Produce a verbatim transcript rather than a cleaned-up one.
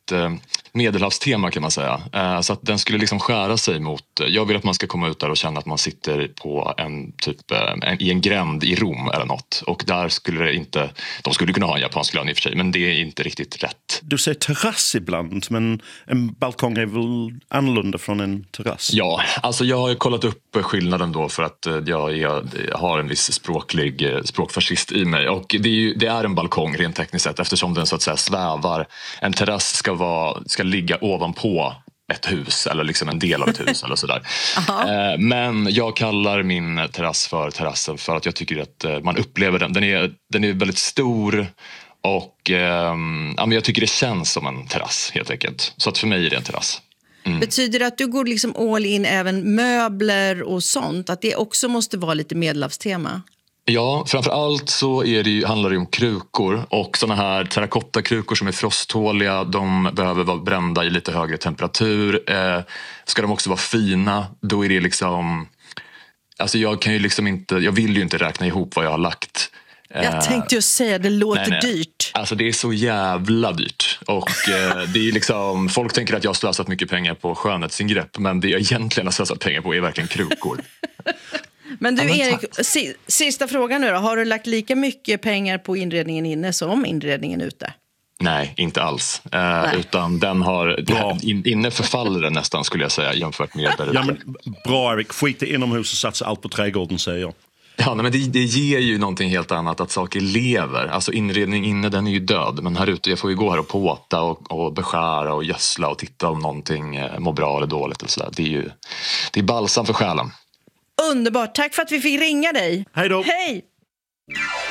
ett eh, medelhavstema kan man säga. Eh, så att den skulle liksom skära sig mot, jag vill att man ska komma ut där och känna att man sitter på en typ eh, en, i en gränd i Rom eller något. Och där skulle det inte, de skulle kunna ha en japansk lön i och för sig, men det är inte riktigt rätt. Du säger terrass ibland, men en balkong är väl annorlunda från en terrass? Ja, alltså jag har ju kollat upp skillnaden då för att jag, är, jag har en viss språklig språkfascist i mig. Och det är, ju, det är en balkong rent tekniskt sett eftersom den så att säga svävar. En terrass ska, vara, ska ligga ovanpå ett hus eller liksom en del av ett hus eller sådär. eh, men jag kallar min terrass för terrassen för att jag tycker att man upplever den. Den är, den är väldigt stor och eh, ja, men jag tycker det känns som en terrass helt enkelt. Så att för mig är det en terrass. Mm. Betyder det att du går liksom all in även möbler och sånt? Att det också måste vara lite medelhavstema? Ja, framförallt så är det ju, handlar det om krukor och såna här terrakottakrukor som är frosttåliga, de behöver vara brända i lite högre temperatur. Eh, ska de också vara fina, då är det liksom, alltså jag kan ju liksom inte, jag vill ju inte räkna ihop vad jag har lagt. Jag tänkte ju säga, det låter nej, nej. dyrt. Alltså det är så jävla dyrt. Och eh, det är liksom, folk tänker att jag har slösat mycket pengar på skönhetsingrepp, men det jag egentligen har slösat pengar på är verkligen krukor. Men du ja, men Erik, si, sista frågan nu då. Har du lagt lika mycket pengar på inredningen inne som inredningen ute? Nej, inte alls. Eh, utan den har, bra. In, inne förfaller den nästan skulle jag säga jämfört med där. Ja, men bra Erik, skita inomhus och satsa allt på trädgården säger jag. Ja, men det, det ger ju någonting helt annat att saker lever. Alltså inredning inne, den är ju död. Men här ute, jag får ju gå här och påta och, och beskära och gödsla och titta om någonting eh, mår bra eller dåligt. Och så där. Det är ju det är balsam för själen. Underbart, tack för att vi fick ringa dig. Hej då. Hej!